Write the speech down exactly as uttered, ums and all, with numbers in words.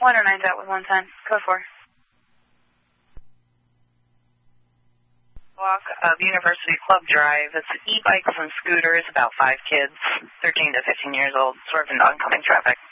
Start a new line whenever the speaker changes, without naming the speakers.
one oh nine's out with one ten. Code four.
Walk of University Club Drive. It's e-bikes and scooters, about five kids, thirteen to fifteen years old, swerving into oncoming traffic.